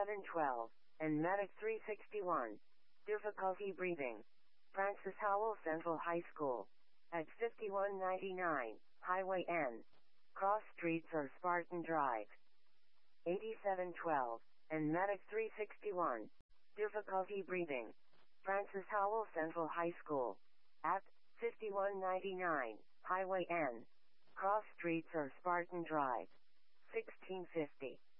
8712, and Medic 361. Difficulty breathing. Francis Howell Central High School. At 5199, Highway N. Cross Streets or Spartan Drive. 8712, and Medic 361. Difficulty breathing. Francis Howell Central High School. At 5199, Highway N. Cross Streets or Spartan Drive. 1650.